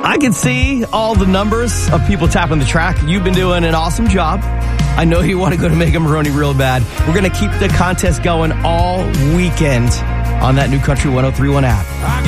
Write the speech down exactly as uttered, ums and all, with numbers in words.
I can see all the numbers of people tapping the track. You've been doing an awesome job. I know you want to go to Mega Maroney real bad. We're going to keep the contest going all weekend on that new Country one oh three point one app.